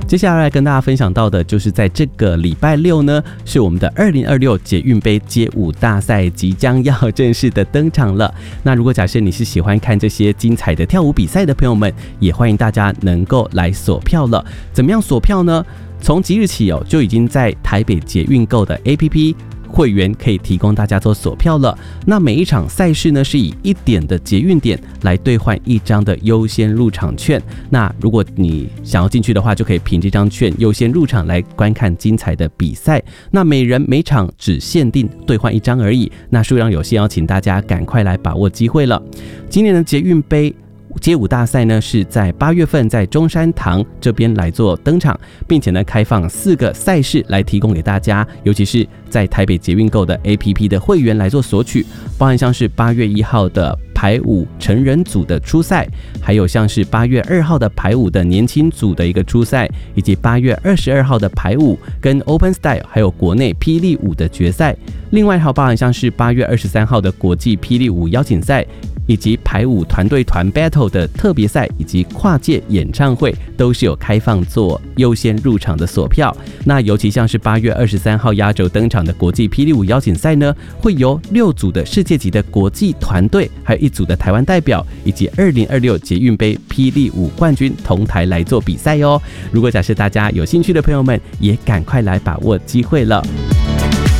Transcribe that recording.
接下来跟大家分享到的就是在这个礼拜六呢，是我们的2026捷运杯街舞大赛即将要正式的登场了。那如果假设你是喜欢看这些精彩的跳舞比赛的朋友们，也欢迎大家能够来锁票了。怎么样锁票呢？从即日起就已经在台北捷运购的 APP会员可以提供大家做锁票了。那每一场赛事呢，是以1点的捷运点来兑换1张的优先入场券。那如果你想要进去的话，就可以凭这张券优先入场来观看精彩的比赛。那每人每场只限定兑换1张而已，那数量有限，要请大家赶快来把握机会了。今年的捷运杯街舞大赛呢，是在8月份在中山堂这边来做登场，并且呢开放4个赛事来提供给大家，尤其是在台北捷运购的 APP 的会员来做索取，包含像是8月1号的排舞成人组的初赛，还有像是8月2号的排舞的年轻组的一个初赛，以及8月22号的排舞跟 Open Style 还有国内霹雳舞的决赛。另外还有包含像是8月23号的国际霹雳舞邀请赛，以及排舞团队团 battle 的特别赛，以及跨界演唱会，都是有开放做优先入场的锁票。那尤其像是8月23号压轴登场的国际霹雳舞邀请赛呢，会由6组的世界级的国际团队，还有1组的台湾代表，以及2026捷运杯霹雳舞冠军同台来做比赛哦。如果假设大家有兴趣的朋友们，也赶快来把握机会了。